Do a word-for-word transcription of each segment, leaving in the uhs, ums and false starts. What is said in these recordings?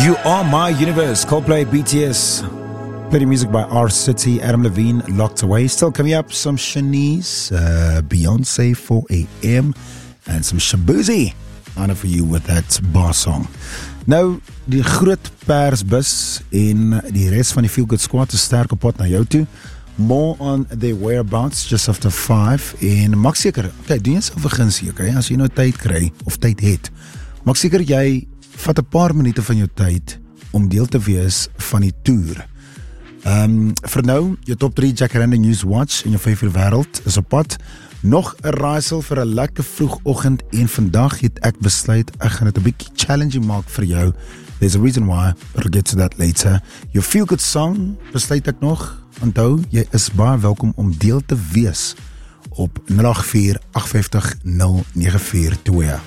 You Are My Universe, Coldplay, B T S. Plenty music by R City, Adam Levine, Locked Away. Still coming up, some Shanice, uh, Beyonce, four a.m. and some Shabuzi. Honor for you with that bar song. Nou, die groot persbus en die rest van die Feel Good Squad is sterk op pad na jou toe. More on their whereabouts, just after five. En maak seker, okay, doen jy self 'n gunsie, okay, as jy nou tyd kry, of tyd het. Maak seker jy vat 'n paar minute van jou tyd om deel te wees van die tour. Um, vir nou, jou top drie Jacaranda News Watch in jou vyf uur wêreld is op pad. Nog 'n raaisel vir 'n lekker vroegoggend en vandag het ek besluit ek gaan dit 'n bietjie challenging maak vir jou. There's a reason why, but we'll get to that later. Your feel good song, besluit ek nog. Onthou, jy is baie welkom om deel te wees op nul agt vier agt vyf nul nege vier twee.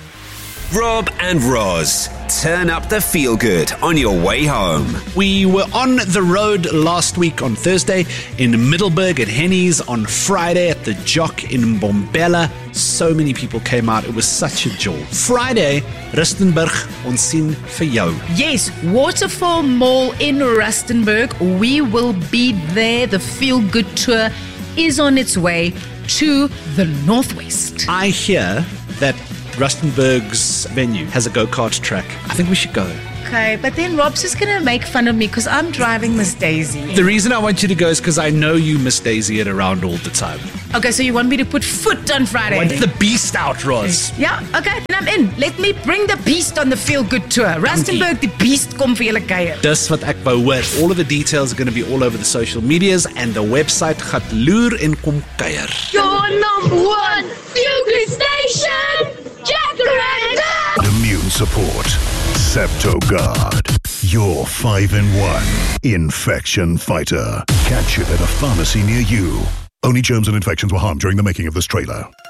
Rob and Roz, turn up the feel good on your way home. We were on the road last week on Thursday in Middelburg at Henny's, on Friday at the Jock in Mbombela. So many people came out. It was such a joy. Friday, Rustenburg, ons sien vir jou. Yes, Waterfall Mall in Rustenburg. We will be there. The Feel Good Tour is on its way to the Northwest. I hear that Rustenburg's venue has a go-kart track. I think we should go. Okay, but then Rob's just going to make fun of me because I'm driving Miss Daisy. The reason I want you to go is because I know you miss Daisy it around all the time. Okay, so you want me to put foot on Friday? I want the beast out, Roz. Yeah, okay, then I'm in. Let me bring the beast on the Feel Good Tour. Rustenburg, die beast kom vir julle kuier. Dis wat ek wou hoor. All of the details are going to be all over the social medias and the website gaan loer en kom kuier. Your number one Feel Good station, Jacaranda! Immune support, Septogard, your five in one infection fighter. Catch it at a pharmacy near you. Only germs and infections were harmed during the making of this trailer.